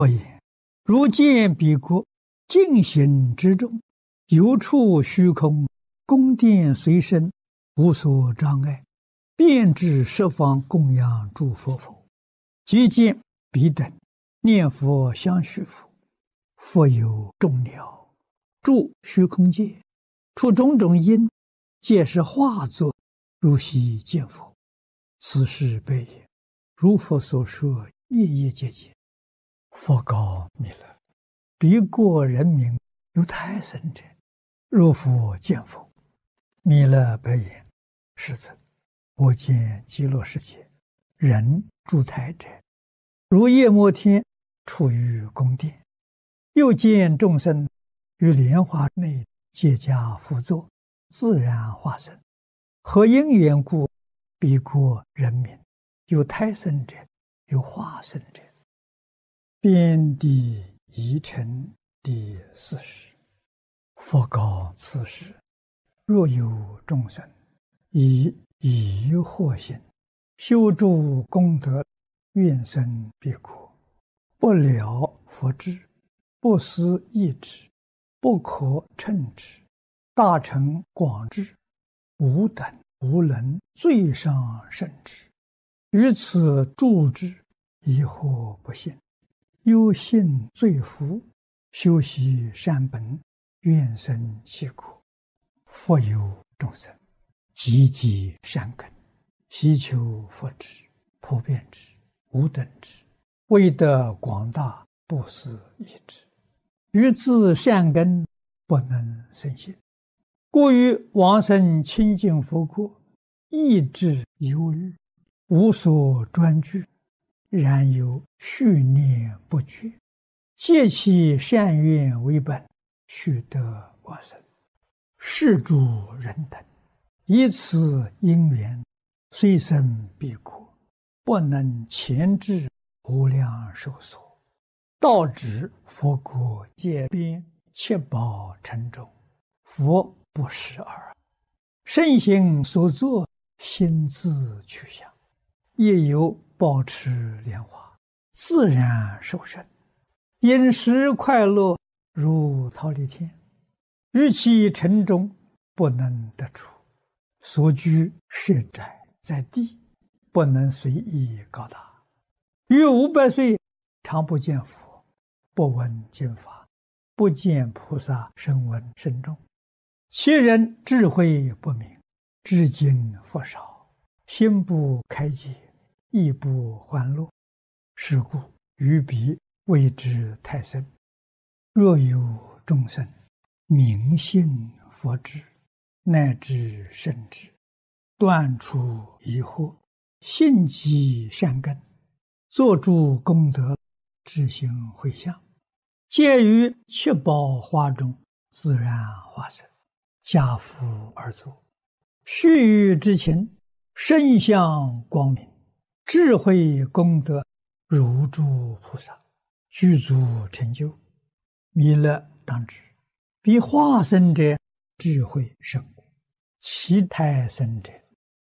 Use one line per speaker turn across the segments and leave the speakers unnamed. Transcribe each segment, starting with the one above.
佛言：如见彼国净行之中，有处虚空，宫殿随身，无所障碍，遍至十方供养诸佛否？即见彼等念佛相续佛，佛有众鸟住虚空界，出种种因，皆是化作，如昔见佛。此事悲也。如佛所说，夜夜皆见。佛告弥勒：彼国人民有胎生者，若复见佛。弥勒白言：世尊，我见极乐世界人住胎者，如夜摩天处于宫殿，又见众生于莲花内皆加辅佐，自然化身。何因缘故？彼国人民有胎生者，有化身者。遍地疑尘第40。佛告此时：若有众生以疑惑心修诸功德，愿生彼国，不了佛智，不思议之，不可称之，大乘广智，无等无能最上甚至，于此住之，疑惑不信，忧信罪福，修习善本，愿生其国。佛有众生积极善根，希求佛智，普遍之，无等之，为得广大，不思议之，于自善根不能生信，故于往生清净佛国，意志忧虑，无所专具，然有续念不绝，借其善愿为本，须得往生。是诸人等以此因缘，虽生彼国，不能前至无量寿所，到指佛国界边七宝城中，佛不识耳。圣行所作，心自去向，亦有保持莲花，自然受生，饮食快乐，如忉利天。于其城中不能得出，所居设宅在地，不能随意高大。于500岁常不见佛，不闻经法，不见菩萨声闻声众。其人智慧不明，知经佛少，心不开解，亦不欢乐。是故于彼谓之胎生。若有众生明信佛智，乃至圣智，断除疑惑，信积善根，作诸功德，知行回向，皆于七宝花中自然化身，家父而作，须臾之情，身相光明，智慧功德如诸菩萨，具足成就。弥勒当知，彼化身者智慧甚故，其胎生者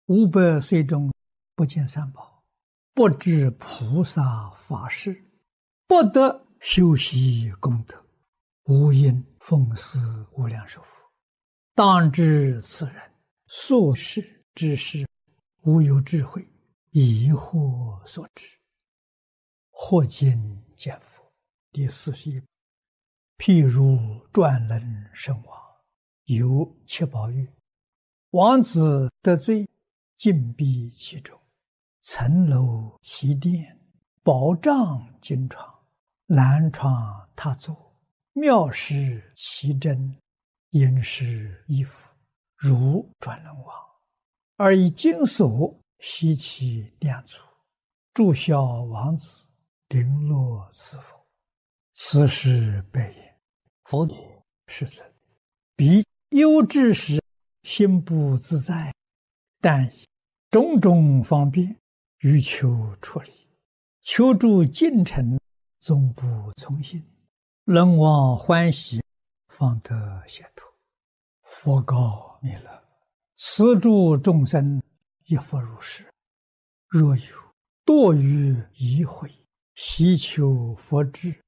500岁中不见三宝，不知菩萨法事，不得修习功德，无因奉祀无量寿佛。当知此人所事之事，无有智慧，疑惑所致。或今见佛第41。譬如转轮圣王，有七宝玉，王子得罪，禁闭其中，层楼其殿，宝帐金床，蓝床榻座，妙饰其珍，殷实衣服，如转轮王，而以金锁悉其两足，祝孝王子，绫罗赐佛。此时白言：佛也，世尊，彼忧之时，心不自在，但以种种方便，欲求出离，求助进程，总不从心，人望欢喜，方得解脱。佛告弥勒：此诸众生亦复如是。若有堕于疑慧， 希求佛智，